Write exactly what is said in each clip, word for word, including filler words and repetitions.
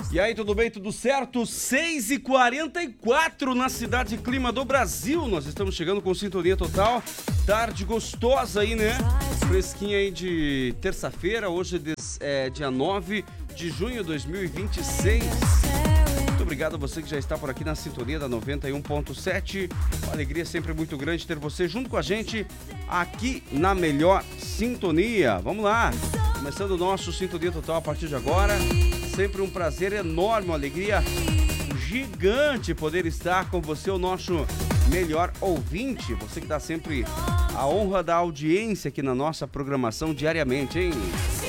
E aí, tudo bem? Tudo certo? seis e quarenta e quatro na cidade Clima do Brasil. Nós estamos chegando com Sintonia Total. Tarde gostosa aí, né? Fresquinha aí de terça-feira. Hoje é dia nove de junho de dois mil e vinte e seis. Muito obrigado a você que já está por aqui na sintonia da noventa e um ponto sete. Uma alegria sempre muito grande ter você junto com a gente aqui na melhor sintonia. Vamos lá, começando o nosso Sintonia Total a partir de agora. Sempre um prazer enorme, uma alegria gigante poder estar com você, o nosso melhor ouvinte. Você que dá sempre a honra da audiência aqui na nossa programação diariamente, hein?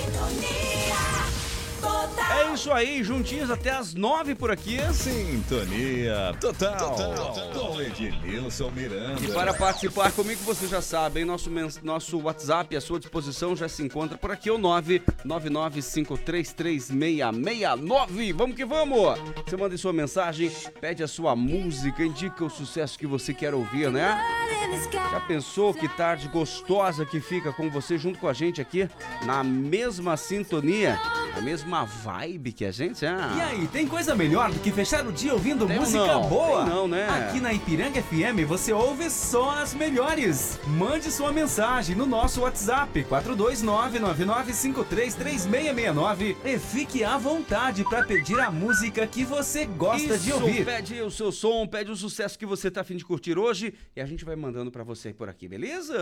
É isso aí, juntinhos até as nove por aqui. Sintonia Total, Total. Com Ednilson Miranda. E para participar comigo, você já sabe, hein? Nosso, nosso WhatsApp à sua disposição já se encontra por aqui, o nove nove nove cinco três três seis seis nove. Vamos que vamos! Você manda sua mensagem, pede a sua música, indica o sucesso que você quer ouvir, né? Já pensou que tarde gostosa que fica com você junto com a gente aqui na mesma sintonia, a mesma vibe que a gente? Ah. E aí, tem coisa melhor do que fechar o dia ouvindo Tem música não, boa? tem não, né? Aqui na Ipiranga F M você ouve só as melhores. Mande sua mensagem no nosso WhatsApp quatro dois nove nove nove cinco três três seis seis nove e fique à vontade para pedir a música que você gosta Isso, de ouvir. Pede o seu som, pede o sucesso que você tá a fim de curtir hoje e a gente vai mandando pra você por aqui, beleza?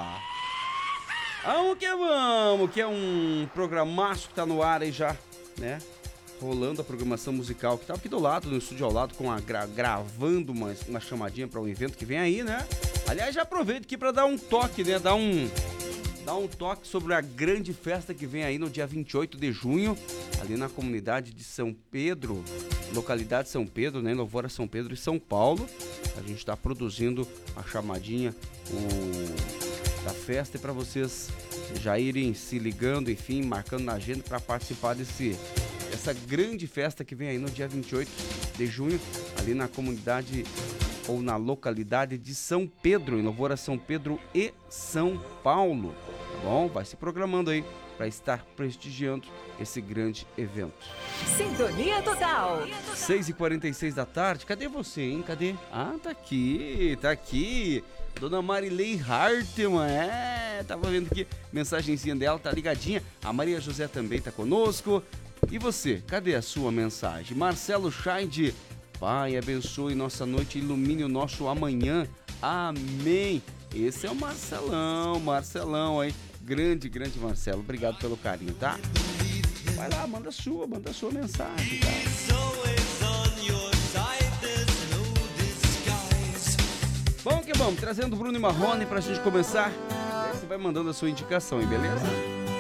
Vamos que vamos, que é um programaço que tá no ar aí já, né? Rolando a programação musical que tá aqui do lado, no estúdio ao lado, com a gra- gravando uma, uma chamadinha para um evento que vem aí, né? Aliás, já aproveito aqui para dar um toque, né? Dar um, dar um toque sobre a grande festa que vem aí no dia vinte e oito de junho, ali na comunidade de São Pedro, localidade de São Pedro, né? Lavoura São Pedro e São Paulo. A gente está produzindo a chamadinha o, da festa e para vocês já irem se ligando, enfim, marcando na agenda para participar desse essa grande festa que vem aí no dia vinte e oito de junho, ali na comunidade ou na localidade de São Pedro, em Lavoura São Pedro e São Paulo. Tá bom? Vai se programando aí para estar prestigiando esse grande evento. Sintonia Total. seis e quarenta e seis da tarde, cadê você, hein? Cadê? Ah, tá aqui, tá aqui. Dona Marilei Hartmann, é, tava vendo aqui, mensagenzinha dela, tá ligadinha. A Maria José também tá conosco. E você, cadê a sua mensagem? Marcelo Scheid, Pai, abençoe nossa noite, ilumine o nosso amanhã. Amém. Esse é o Marcelão, Marcelão aí. Grande, grande Marcelo. Obrigado pelo carinho, tá? Vai lá, manda a sua, manda a sua mensagem, tá? Vamos que vamos, trazendo o Bruno e Marrone pra gente começar. Aí você vai mandando a sua indicação, hein, beleza?